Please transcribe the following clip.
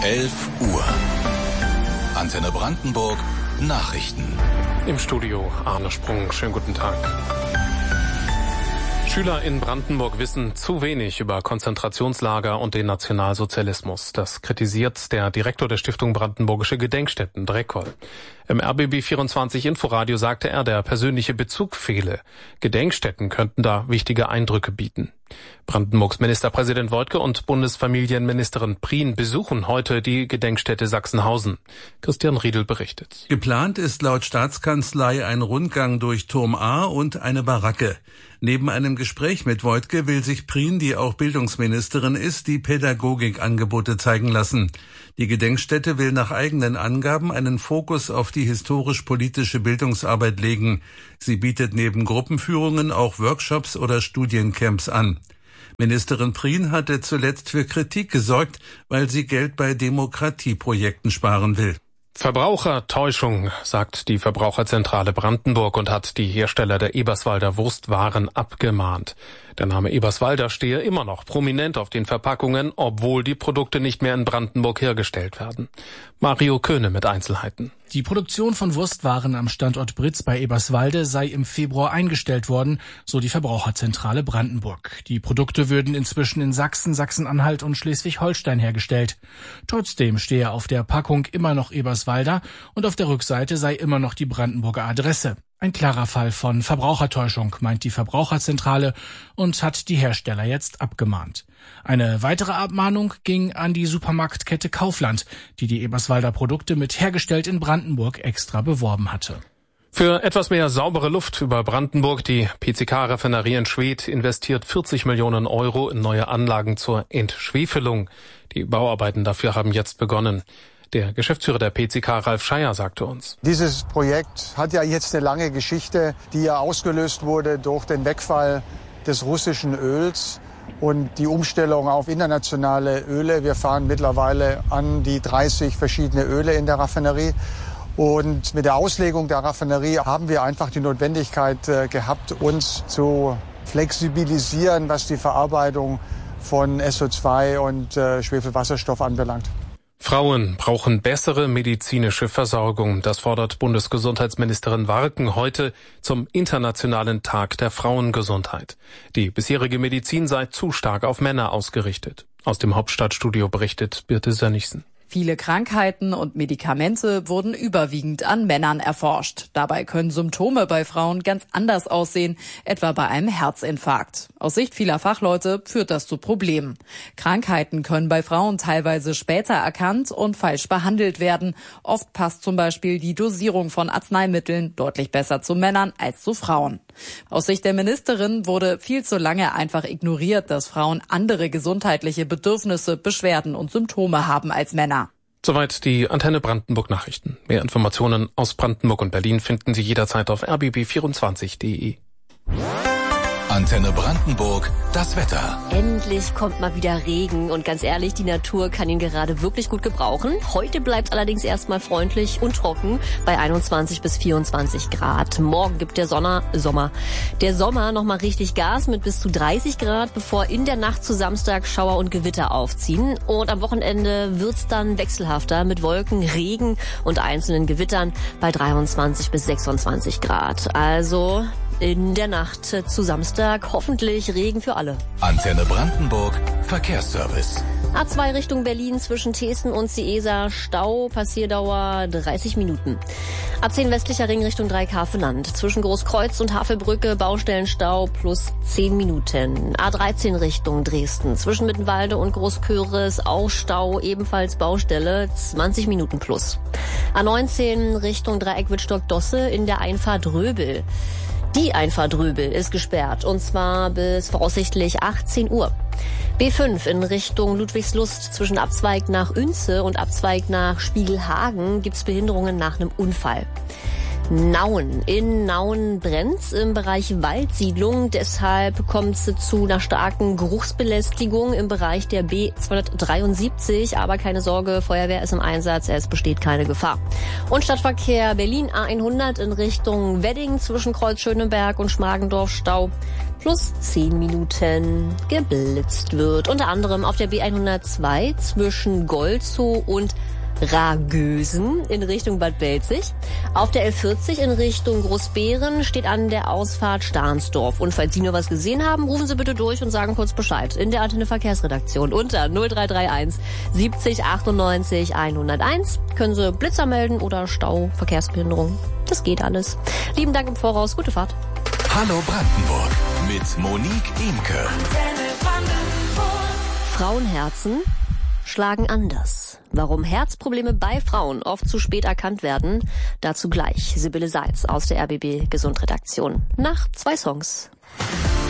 11 Uhr. Antenne Brandenburg, Nachrichten. Im Studio Arne Sprung. Schönen guten Tag. Schüler in Brandenburg wissen zu wenig über Konzentrationslager und den Nationalsozialismus. Das kritisiert der Direktor der Stiftung Brandenburgische Gedenkstätten, Dreckol. Im RBB24 Inforadio sagte er, der persönliche Bezug fehle. Gedenkstätten könnten da wichtige Eindrücke bieten. Brandenburgs Ministerpräsident Woidke und Bundesfamilienministerin Prien besuchen heute die Gedenkstätte Sachsenhausen. Christian Riedel berichtet. Geplant ist laut Staatskanzlei ein Rundgang durch Turm A und eine Baracke. Neben einem Gespräch mit Woidke will sich Prien, die auch Bildungsministerin ist, die Pädagogikangebote zeigen lassen. Die Gedenkstätte will nach eigenen Angaben einen Fokus auf die historisch-politische Bildungsarbeit legen. Sie bietet neben Gruppenführungen auch Workshops oder Studiencamps an. Ministerin Prien hatte zuletzt für Kritik gesorgt, weil sie Geld bei Demokratieprojekten sparen will. Verbrauchertäuschung, sagt die Verbraucherzentrale Brandenburg und hat die Hersteller der Eberswalder Wurstwaren abgemahnt. Der Name Eberswalder stehe immer noch prominent auf den Verpackungen, obwohl die Produkte nicht mehr in Brandenburg hergestellt werden. Mario Köhne mit Einzelheiten. Die Produktion von Wurstwaren am Standort Britz bei Eberswalde sei im Februar eingestellt worden, so die Verbraucherzentrale Brandenburg. Die Produkte würden inzwischen in Sachsen, Sachsen-Anhalt und Schleswig-Holstein hergestellt. Trotzdem stehe auf der Packung immer noch Eberswalder und auf der Rückseite sei immer noch die Brandenburger Adresse. Ein klarer Fall von Verbrauchertäuschung, meint die Verbraucherzentrale und hat die Hersteller jetzt abgemahnt. Eine weitere Abmahnung ging an die Supermarktkette Kaufland, die die Eberswalder Produkte mit hergestellt in Brandenburg extra beworben hatte. Für etwas mehr saubere Luft über Brandenburg, die PCK-Raffinerie in Schwedt investiert 40 Millionen Euro in neue Anlagen zur Entschwefelung. Die Bauarbeiten dafür haben jetzt begonnen. Der Geschäftsführer der PCK, Ralf Scheier, sagte uns: Dieses Projekt hat ja jetzt eine lange Geschichte, die ja ausgelöst wurde durch den Wegfall des russischen Öls und die Umstellung auf internationale Öle. Wir fahren mittlerweile an die 30 verschiedene Öle in der Raffinerie. Und mit der Auslegung der Raffinerie haben wir einfach die Notwendigkeit gehabt, uns zu flexibilisieren, was die Verarbeitung von SO2 und Schwefelwasserstoff anbelangt. Frauen brauchen bessere medizinische Versorgung. Das fordert Bundesgesundheitsministerin Warken heute zum Internationalen Tag der Frauengesundheit. Die bisherige Medizin sei zu stark auf Männer ausgerichtet. Aus dem Hauptstadtstudio berichtet Birte Sönnigsen. Viele Krankheiten und Medikamente wurden überwiegend an Männern erforscht. Dabei können Symptome bei Frauen ganz anders aussehen, etwa bei einem Herzinfarkt. Aus Sicht vieler Fachleute führt das zu Problemen. Krankheiten können bei Frauen teilweise später erkannt und falsch behandelt werden. Oft passt zum Beispiel die Dosierung von Arzneimitteln deutlich besser zu Männern als zu Frauen. Aus Sicht der Ministerin wurde viel zu lange einfach ignoriert, dass Frauen andere gesundheitliche Bedürfnisse, Beschwerden und Symptome haben als Männer. Soweit die Antenne Brandenburg Nachrichten. Mehr Informationen aus Brandenburg und Berlin finden Sie jederzeit auf rbb24.de. Antenne Brandenburg, das Wetter. Endlich kommt mal wieder Regen und ganz ehrlich, die Natur kann ihn gerade wirklich gut gebrauchen. Heute bleibt allerdings erstmal freundlich und trocken bei 21 bis 24 Grad. Morgen gibt der Sommer nochmal richtig Gas mit bis zu 30 Grad, bevor in der Nacht zu Samstag Schauer und Gewitter aufziehen. Und am Wochenende wird's dann wechselhafter mit Wolken, Regen und einzelnen Gewittern bei 23 bis 26 Grad. Also in der Nacht zu Samstag hoffentlich Regen für alle. Antenne Brandenburg, Verkehrsservice. A2 Richtung Berlin zwischen Thesen und Ciesa, Stau, Passierdauer 30 Minuten. A10 westlicher Ring Richtung Dreieckhaveland. Zwischen Großkreuz und Havelbrücke Baustellenstau plus 10 Minuten. A13 Richtung Dresden. Zwischen Mittenwalde und Großköris auch Stau, ebenfalls Baustelle 20 Minuten plus. A19 Richtung Dreieck Wittstock-Dosse in der Einfahrt Röbel. Die Einfahrt Röbel ist gesperrt, und zwar bis voraussichtlich 18 Uhr. B5 in Richtung Ludwigslust zwischen Abzweig nachÜnze und Abzweig nach Spiegelhagen gibt's Behinderungen nach einem Unfall. Nauen. In Nauen brennt's im Bereich Waldsiedlung. Deshalb kommt es zu einer starken Geruchsbelästigung im Bereich der B273. Aber keine Sorge, Feuerwehr ist im Einsatz. Es besteht keine Gefahr. Und Stadtverkehr Berlin A100 in Richtung Wedding zwischen Kreuz Schöneberg und Schmargendorf Stau plus 10 Minuten geblitzt wird. Unter anderem auf der B102 zwischen Golzow und Ragösen in Richtung Bad Belzig. Auf der L40 in Richtung Großbeeren steht an der Ausfahrt Stahnsdorf. Und falls Sie nur was gesehen haben, rufen Sie bitte durch und sagen kurz Bescheid in der Antenne Verkehrsredaktion unter 0331 70 98 101. Können Sie Blitzer melden oder Stau, Verkehrsbehinderung. Das geht alles. Lieben Dank im Voraus. Gute Fahrt. Hallo Brandenburg mit Monique Imke. Frauenherzen schlagen anders. Warum Herzprobleme bei Frauen oft zu spät erkannt werden, dazu gleich Sibylle Seitz aus der RBB Gesundredaktion. Nach 2 Songs.